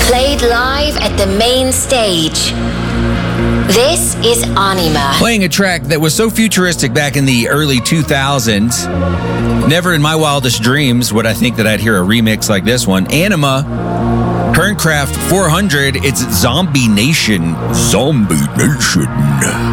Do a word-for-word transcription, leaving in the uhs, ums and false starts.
Played live at the main stage. This is Anima. Playing a track that was so futuristic back in the early two thousands. Never in my wildest dreams would I think that I'd hear a remix like this one. Anima, Turncraft four hundred, it's Zombie Nation. Zombie Nation.